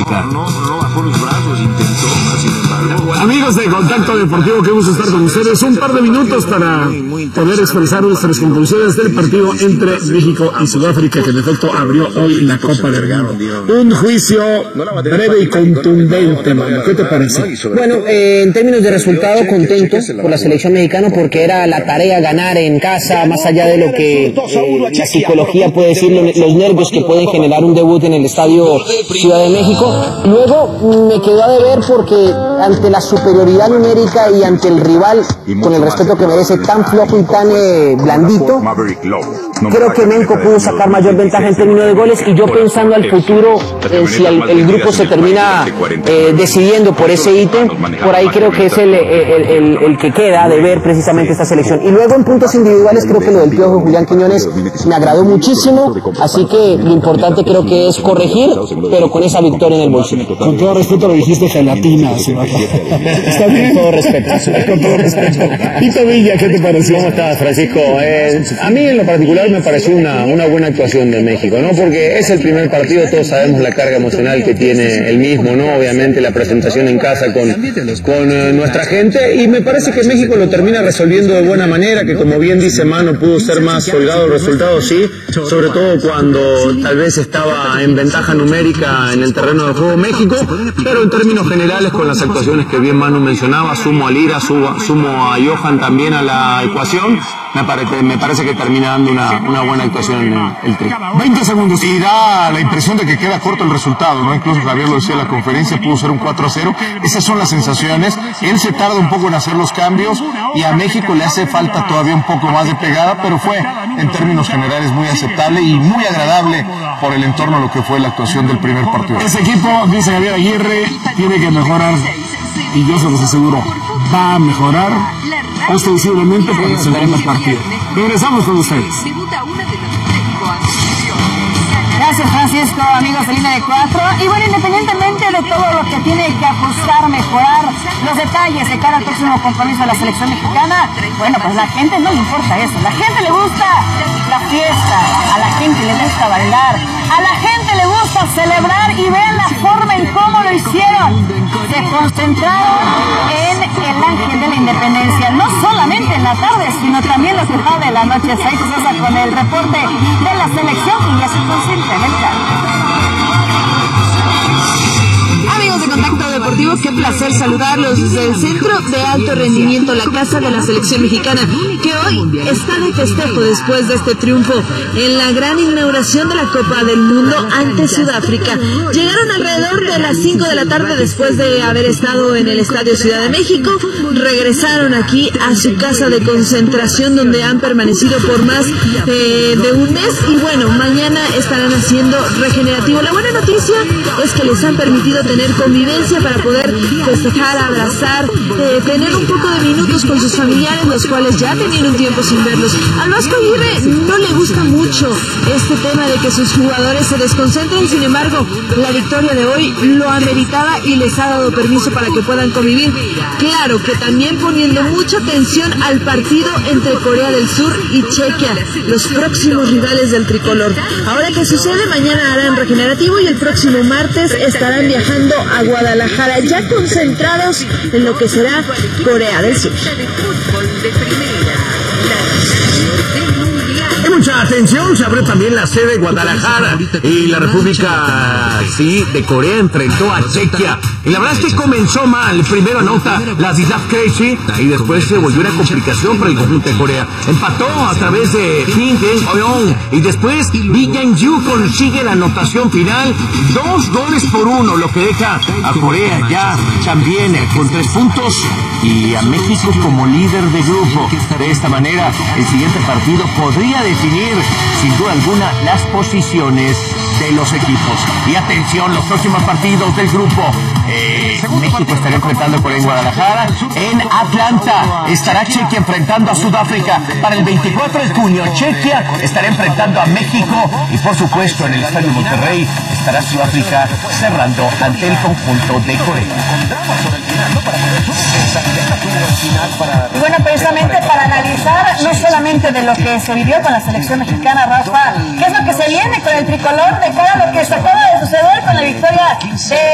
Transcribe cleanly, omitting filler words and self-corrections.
Sudáfrica. No bajó los brazos, intentó, sin embargo. Amigos de Contacto Deportivo, qué gusto estar con ustedes. Un par de minutos para poder expresar nuestras conclusiones del partido entre México y Sudáfrica, que en efecto abrió hoy la Copa del Mundo. Un juicio breve y contundente, mano. ¿Qué te parece? Bueno, en términos de resultado, contento por la selección mexicana, porque era la tarea ganar en casa, más allá de lo que la psicología puede decir, los nervios que pueden generar un debut en el Estadio Ciudad de México. Luego me quedó a deber porque ante la superioridad numérica y ante el rival, con el respeto que merece, tan flojo y tan blandito, creo que México pudo sacar mayor ventaja en términos de goles, y yo pensando al futuro, si el grupo se termina decidiendo por ese ítem, por ahí creo que es el que queda de ver precisamente esta selección. Y luego en puntos individuales creo que lo del Piojo Julián Quiñones me agradó muchísimo, así que lo importante creo que es corregir, pero con esa victoria en el bolsillo. Con todo respeto lo dijiste gelatina, Sebastián. Está bien. Con todo respeto. Con todo respeto. Tito Villa, ¿qué te pareció? ¿Cómo estás, Francisco? A mí en lo particular me pareció una buena actuación de México, ¿no? Porque es el primer partido, todos sabemos la carga emocional que tiene el mismo, ¿no? Obviamente la presentación en casa con nuestra gente, y me parece que México lo termina resolviendo de buena manera, que como bien dice Mano, pudo ser más holgado el resultado, sí, sobre todo cuando tal vez estaba en ventaja numérica en el terreno de juego México, pero en términos generales, con las actuaciones que bien Manu mencionaba, sumo a Lira, sumo a Johan también a la ecuación, me parece que termina dando una buena actuación en el tri. 20 segundos. Y da la impresión de que queda corto el resultado, ¿no? Incluso Javier lo decía en la conferencia, pudo ser un 4-0. Esas son las sensaciones. Él se tarda un poco en hacer los cambios y a México le hace falta todavía un poco más de pegada, pero fue en términos generales muy aceptable y muy agradable por el entorno lo que fue la actuación del primer partido. Ese equipo, dice Javier Aguirre, tiene que mejorar, y yo se los aseguro, va a mejorar ostensiblemente para el segundo partido. Regresamos con ustedes. Gracias, Francisco, amigos de Línea de 4. Y bueno, independientemente de todo lo que tiene que ajustar, mejorar, los detalles de cara al próximo compromiso de la selección mexicana, bueno, pues a la gente no le importa eso. A la gente le gusta la fiesta, a la gente le gusta bailar, a la gente le gusta celebrar, y vean la forma en cómo lo hicieron. Se concentraron en el Ángel de la Independencia, no solamente en la tarde, sino también lo que va de la noche. Ahí Sosa con el reporte de la selección, y ya se concentra en el campo. Amigos de Contacto Deportivo, qué placer saludarlos desde el Centro de Alto Rendimiento, la casa de la selección mexicana, que hoy está de festejo después de este triunfo en la gran inauguración de la Copa del Mundo ante Sudáfrica. Llegaron alrededor de las 5 de la tarde después de haber estado en el Estadio Ciudad de México, regresaron aquí a su casa de concentración, donde han permanecido por más de un mes, y bueno, mañana estarán haciendo regenerativo. La buena noticia es que les han permitido tener convivencia para poder festejar, abrazar, tener un poco de minutos con sus familiares, los cuales ya tenían un tiempo sin verlos. Al Vasco Aguirre no le gusta mucho este tema de que sus jugadores se desconcentren, sin embargo, la victoria de hoy lo ameritaba y les ha dado permiso para que puedan convivir. Claro que también poniendo mucha atención al partido entre Corea del Sur y Chequia, los próximos rivales del tricolor. Ahora, ¿qué sucede? Mañana harán regenerativo y el próximo martes estarán viajando a Guadalajara, ya concentrados en lo que será Corea del Sur. Hay mucha atención, se abrió también la sede de Guadalajara y la República de Corea enfrentó a Chequia. Y la verdad es que comenzó mal. Primero anota Ladislav Krejci y después se volvió una complicación para el conjunto de Corea. Empató a través de Kim Jae-hoon y después Lee Yang-yu consigue la anotación final. 2-1, lo que deja a Corea ya también con 3 puntos y a México como líder de grupo. De esta manera, el siguiente partido podría definir sin duda alguna las posiciones de los equipos. Y atención, los próximos partidos del grupo. México estará enfrentando a Corea en Guadalajara. En Atlanta estará Chequia enfrentando a Sudáfrica. Para el 24 de junio, Chequia estará enfrentando a México. Y por supuesto, en el Estadio Monterrey estará Sudáfrica cerrando ante el conjunto de Corea. Y bueno, precisamente para analizar no solamente de lo que se vivió con la selección mexicana, Rafa, qué es lo que se viene con el tricolor de cara a lo que se acaba de suceder con la victoria de